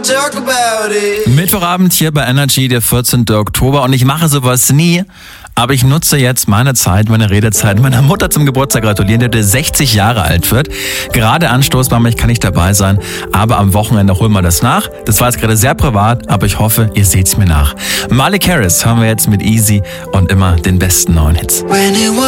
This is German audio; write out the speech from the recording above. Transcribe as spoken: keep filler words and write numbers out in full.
talk about it. Mittwochabend hier bei Energy, der vierzehnten Oktober, und ich mache sowas nie, aber ich nutze jetzt meine Zeit, meine Redezeit, meiner Mutter zum Geburtstag gratulieren, die heute sechzig Jahre alt wird. Gerade anstoßbar, ich kann nicht dabei sein, aber am Wochenende holen wir das nach. Das war jetzt gerade sehr privat, aber ich hoffe, ihr seht's mir nach. Miley Cyrus haben wir jetzt mit Easy und immer den besten neuen Hits.